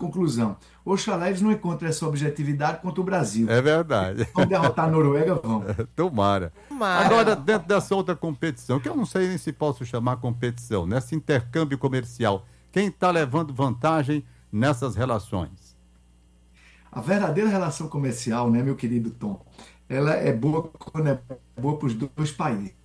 conclusão. Oxalá eles não encontrem essa objetividade contra o Brasil. É verdade. Vão derrotar a Noruega, vão. Tomara. Agora, dentro dessa outra competição, que eu não sei nem se posso chamar competição, nesse intercâmbio comercial, quem está levando vantagem nessas relações? A verdadeira relação comercial, né, meu querido Tom, ela é boa quando é boa para os dois países.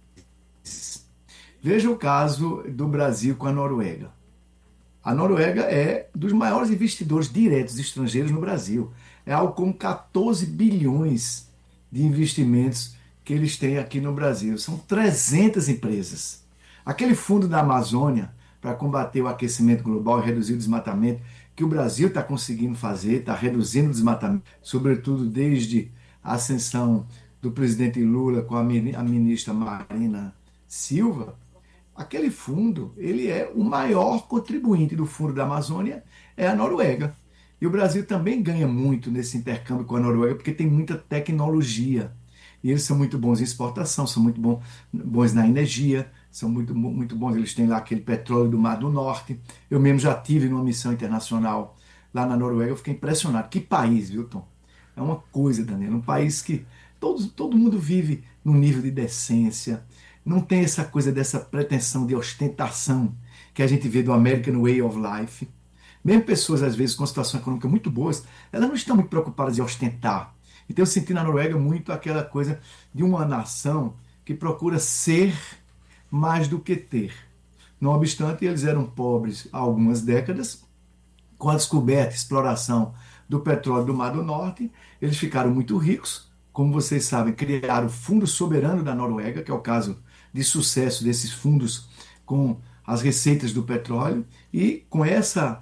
Veja o caso do Brasil com a Noruega. A Noruega é dos maiores investidores diretos estrangeiros no Brasil. É algo como 14 bilhões de investimentos que eles têm aqui no Brasil. São 300 empresas. Aquele fundo da Amazônia para combater o aquecimento global e reduzir o desmatamento, que o Brasil está conseguindo fazer, está reduzindo o desmatamento, sobretudo desde a ascensão do presidente Lula com a ministra Marina Silva. Aquele fundo, ele é o maior contribuinte do Fundo da Amazônia, é a Noruega. E o Brasil também ganha muito nesse intercâmbio com a Noruega, porque tem muita tecnologia. E eles são muito bons em exportação, são muito bons na energia, são muito bons. Eles têm lá aquele petróleo do Mar do Norte. Eu mesmo já tive numa missão internacional lá na Noruega, eu fiquei impressionado. Que país, viu, Tom? É uma coisa, Daniel, um país que todo mundo vive num nível de decência, não tem essa coisa dessa pretensão de ostentação que a gente vê do American Way of Life. Mesmo pessoas, às vezes, com situação econômica muito boas, elas não estão muito preocupadas em ostentar. Então eu senti na Noruega muito aquela coisa de uma nação que procura ser mais do que ter. Não obstante, eles eram pobres há algumas décadas. Com a descoberta e exploração do petróleo do Mar do Norte, eles ficaram muito ricos. Como vocês sabem, criaram o Fundo Soberano da Noruega, que é o caso de sucesso desses fundos com as receitas do petróleo, e com essa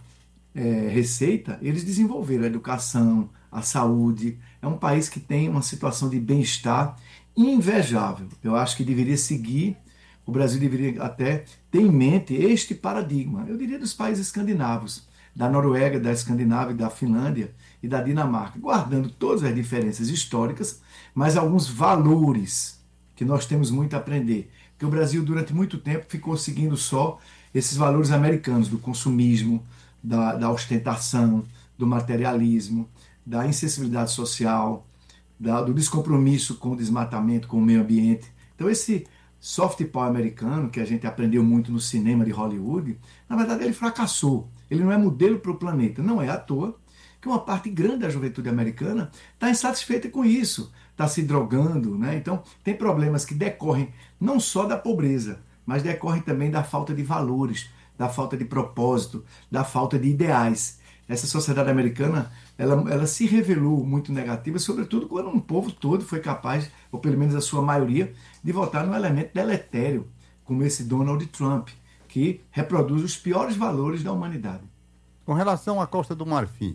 receita eles desenvolveram a educação, a saúde. É um país que tem uma situação de bem-estar invejável. Eu acho que deveria seguir, o Brasil deveria até ter em mente este paradigma, eu diria dos países escandinavos, da Noruega, da Escandinávia, da Finlândia e da Dinamarca, guardando todas as diferenças históricas, mas alguns valores que nós temos muito a aprender. Porque o Brasil, durante muito tempo, ficou seguindo só esses valores americanos, do consumismo, da ostentação, do materialismo, da insensibilidade social, do descompromisso com o desmatamento, com o meio ambiente. Então, esse soft power americano, que a gente aprendeu muito no cinema de Hollywood, na verdade ele fracassou. Ele não é modelo para o planeta. Não é à toa que uma parte grande da juventude americana está insatisfeita com isso, está se drogando, né? Então, tem problemas que decorrem não só da pobreza, mas decorrem também da falta de valores, da falta de propósito, da falta de ideais. Essa sociedade americana, ela se revelou muito negativa, sobretudo quando um povo todo foi capaz, ou pelo menos a sua maioria, de votar num elemento deletério, como esse Donald Trump, que reproduz os piores valores da humanidade. Com relação à Costa do Marfim.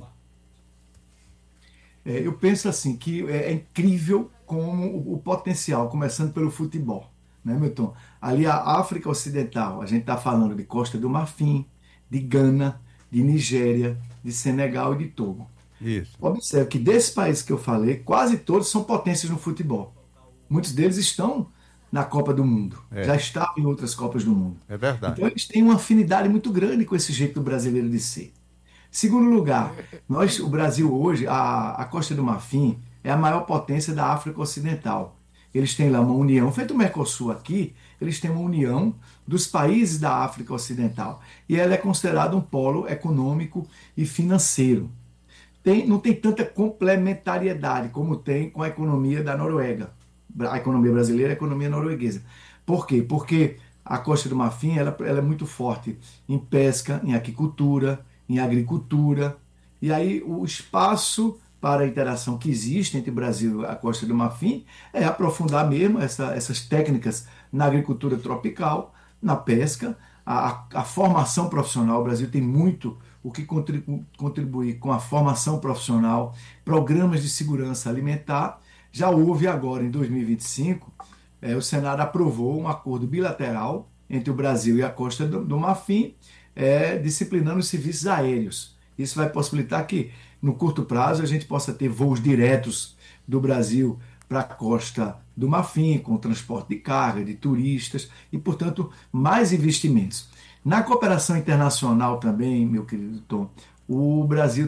Eu penso assim, que é incrível como o potencial, começando pelo futebol, né, Milton? Ali a África Ocidental, a gente está falando de Costa do Marfim, de Gana, de Nigéria, de Senegal e de Togo. Isso. Observe que desses países que eu falei, quase todos são potências no futebol. Muitos deles estão na Copa do Mundo, já estavam em outras Copas do Mundo. É verdade. Então eles têm uma afinidade muito grande com esse jeito brasileiro de ser. Segundo lugar, o Brasil hoje, a Costa do Marfim é a maior potência da África Ocidental. Eles têm lá uma união, feito o Mercosul aqui, eles têm uma união dos países da África Ocidental. E ela é considerada um polo econômico e financeiro. Não tem tanta complementariedade como tem com a economia da Noruega. A economia brasileira e a economia norueguesa. Por quê? Porque a Costa do Marfim ela é muito forte em pesca, em aquicultura, em agricultura. E aí o espaço para a interação que existe entre o Brasil e a Costa do Marfim é aprofundar mesmo essas técnicas na agricultura tropical, na pesca, a formação profissional. O Brasil tem muito o que contribuir com a formação profissional, programas de segurança alimentar. Já houve agora, em 2025, o Senado aprovou um acordo bilateral entre o Brasil e a Costa do Marfim, disciplinando os serviços aéreos. Isso vai possibilitar que, no curto prazo, a gente possa ter voos diretos do Brasil para a Costa do Marfim, com transporte de carga, de turistas e, portanto, mais investimentos. Na cooperação internacional também, meu querido Tom, o Brasil